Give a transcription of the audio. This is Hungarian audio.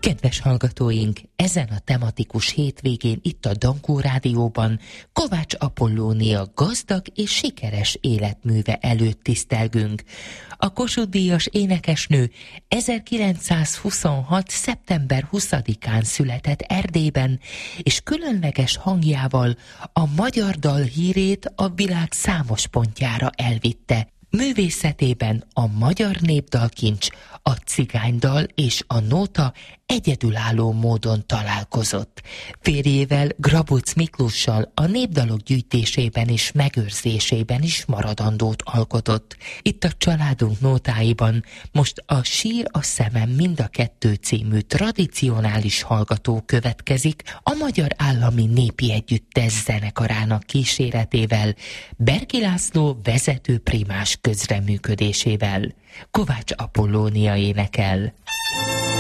Kedves hallgatóink, ezen a tematikus hétvégén itt a Dankó Rádióban Kovács Apollónia gazdag és sikeres életműve előtt tisztelgünk. A Kossuth-díjas énekesnő 1926. szeptember 20-án született Erdélyben, és különleges hangjával a magyar dal hírét a világ számos pontjára elvitte. Művészetében a magyar népdalkincs, a cigánydal és a nóta egyedülálló módon találkozott. Férjével, Grabuc Miklóssal a népdalok gyűjtésében és megőrzésében is maradandót alkotott. Itt a családunk nótáiban most a Sír a szemem mind a kettő című tradicionális hallgató következik a Magyar Állami Népi Együttes zenekarának kíséretével, Berki László vezető primás közreműködésével. Kovács Apollónia énekel.